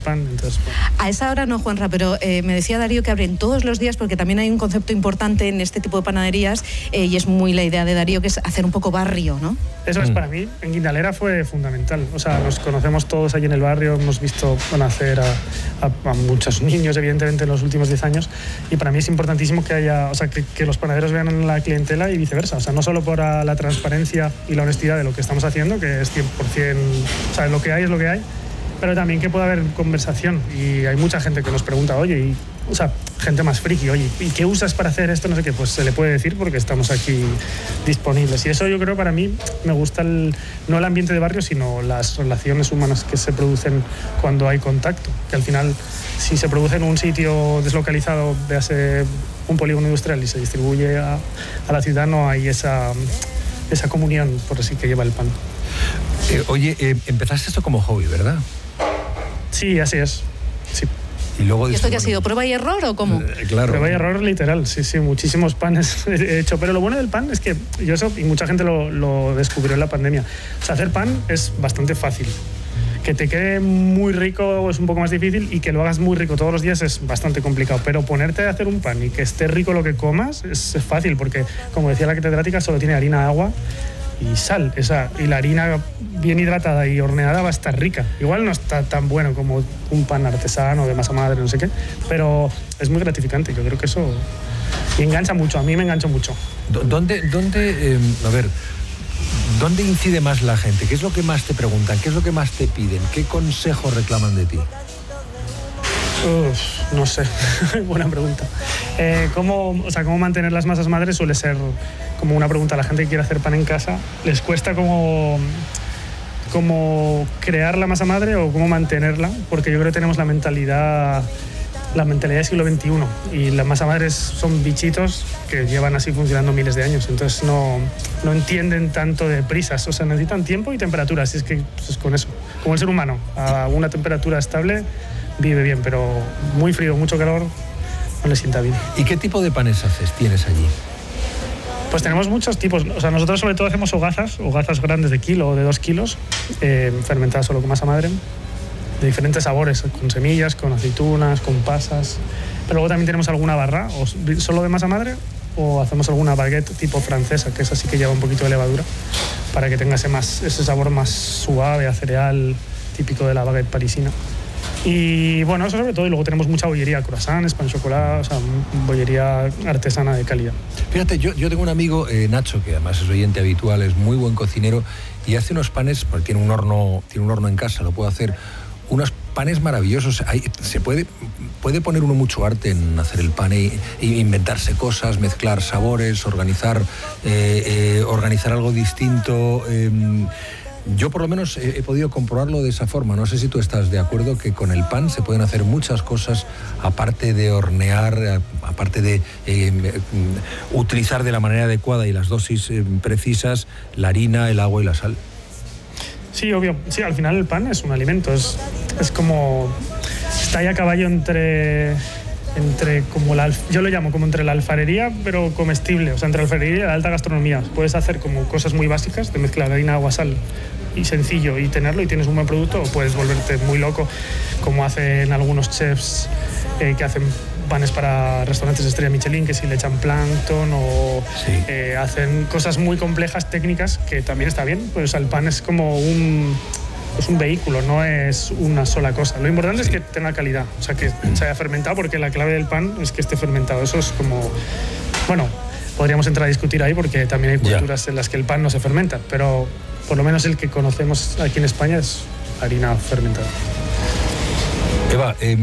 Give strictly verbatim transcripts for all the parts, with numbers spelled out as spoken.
pan, entonces, bueno. A esa hora no, Juanra, pero eh, me decía Darío que abren todos los días, porque también hay un concepto importante en este tipo de panaderías, eh, y es muy la idea de Darío, que es hacer un poco barrio, ¿no? Eso es, para mí, en Guindalera fue fundamental. O sea, nos conocemos todos allí en el barrio, hemos visto nacer a, a, a muchos niños, evidentemente, en los últimos diez años, y para mí es importantísimo que haya, o sea, que, que los panaderos vean la clientela y viceversa. O sea, no solo por la transparencia y la honestidad de lo que estamos haciendo, que es cien por ciento, o sea, lo que hay es lo que hay, pero también que pueda haber conversación. Y hay mucha gente que nos pregunta, oye, y, o sea, gente más friki, oye, ¿y qué usas para hacer esto? No sé qué, pues se le puede decir porque estamos aquí disponibles. Y eso yo creo, para mí, me gusta el, no el ambiente de barrio, sino las relaciones humanas que se producen cuando hay contacto. Que al final, si se produce en un sitio deslocalizado, véase un polígono industrial, y se distribuye a, a la ciudad, no hay esa, esa comunión, por así que lleva el pan. Eh, oye, eh, empezaste esto como hobby, ¿verdad? Sí, así es. Sí. Y luego ¿Y esto qué ha sido? ¿Prueba y error o cómo? Eh, claro. Prueba y error literal, sí, sí, muchísimos panes he hecho. Pero lo bueno del pan es que yo eso, y mucha gente lo, lo descubrió en la pandemia. O sea, hacer pan es bastante fácil. Que te quede muy rico es un poco más difícil, y que lo hagas muy rico todos los días es bastante complicado. Pero ponerte a hacer un pan y que esté rico lo que comas es, es fácil, porque, como decía la catedrática, solo tiene harina, agua y sal. Esa, y la harina bien hidratada y horneada va a estar rica. Igual no está tan bueno como un pan artesano de masa madre, no sé qué, pero es muy gratificante. Yo creo que eso y engancha mucho. A mí me engancha mucho. ¿Dónde, dónde eh, a ver, dónde incide más la gente? ¿Qué es lo que más te preguntan? ¿Qué es lo que más te piden? ¿Qué consejos reclaman de ti? Uf, no sé, buena pregunta. Eh, ¿cómo, o sea, ¿Cómo mantener las masas madres? Suele ser como una pregunta a la gente que quiere hacer pan en casa. Les cuesta como, como crear la masa madre o cómo mantenerla, porque yo creo que tenemos la mentalidad, la mentalidad del siglo veintiuno, y las masa madres son bichitos que llevan así funcionando miles de años, entonces no, no entienden tanto de prisas. O sea, necesitan tiempo y temperatura, así es que pues, con eso, como el ser humano, a una temperatura estable vive bien, pero muy frío, mucho calor, no le sienta bien. ¿Y qué tipo de panes haces, tienes allí? Pues tenemos muchos tipos. O sea, nosotros sobre todo hacemos hogazas, hogazas grandes de kilo o de dos kilos, eh, fermentadas solo con masa madre, de diferentes sabores, con semillas, con aceitunas, con pasas. Pero luego también tenemos alguna barra, o solo de masa madre, o hacemos alguna baguette tipo francesa, que es así que lleva un poquito de levadura, para que tenga ese, más, ese sabor más suave a cereal, típico de la baguette parisina. Y bueno, eso sobre todo. Y luego tenemos mucha bollería, croissants, pan chocolate, o sea, bollería artesana de calidad. Fíjate, yo, yo tengo un amigo, eh, Nacho, que además es oyente habitual, es muy buen cocinero, y hace unos panes, porque tiene un horno, tiene un horno en casa, lo puede hacer, unos panes maravillosos. Hay, se puede, puede poner uno mucho arte en hacer el pan, e, e inventarse cosas, mezclar sabores, organizar, eh, eh, organizar algo distinto. Eh, Yo por lo menos he, he podido comprobarlo de esa forma. No sé si tú estás de acuerdo que con el pan se pueden hacer muchas cosas, aparte de hornear, aparte de eh, utilizar de la manera adecuada y las dosis eh, precisas la harina, el agua y la sal. Sí, obvio. Sí, al final el pan es un alimento. Es, es como... Está ahí a caballo entre... entre como la, yo lo llamo como entre la alfarería, pero comestible. O sea, entre la alfarería y la alta gastronomía. Puedes hacer como cosas muy básicas, de mezclar harina, agua, sal, y sencillo, y tenerlo, y tienes un buen producto. O puedes volverte muy loco, como hacen algunos chefs eh, que hacen panes para restaurantes de estrella Michelin, que si le echan plancton, o sí. eh, hacen cosas muy complejas, técnicas, que también está bien. Pues el pan es como un... es un vehículo, no es una sola cosa. Lo importante sí. es que tenga calidad, o sea, que se haya fermentado, porque la clave del pan es que esté fermentado. Eso es como... Bueno, podríamos entrar a discutir ahí, porque también hay culturas yeah. en las que el pan no se fermenta, pero por lo menos el que conocemos aquí en España es harina fermentada. Eva, eh,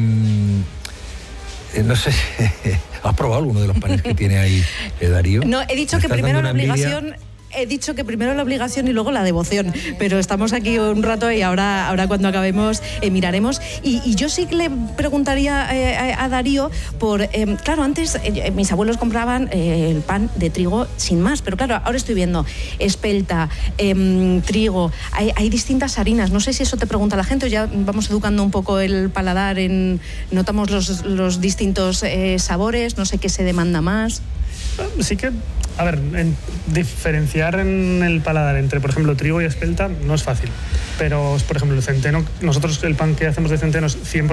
eh, no sé, ¿has probado alguno de los panes que tiene ahí eh, Darío? No, he dicho que primero la obligación... He dicho que primero la obligación y luego la devoción, pero estamos aquí un rato y ahora, ahora cuando acabemos eh, miraremos. Y, y yo sí que le preguntaría eh, a, a Darío por... Eh, claro, antes eh, mis abuelos compraban eh, el pan de trigo sin más, pero claro, ahora estoy viendo espelta, eh, trigo, hay, hay distintas harinas. No sé si eso te pregunta la gente o ya vamos educando un poco el paladar, en, notamos los, los distintos eh, sabores, no sé qué se demanda más. Sí que, a ver, en diferenciar en el paladar entre, por ejemplo, trigo y espelta no es fácil. Pero, por ejemplo, el centeno, nosotros el pan que hacemos de centeno es cien por ciento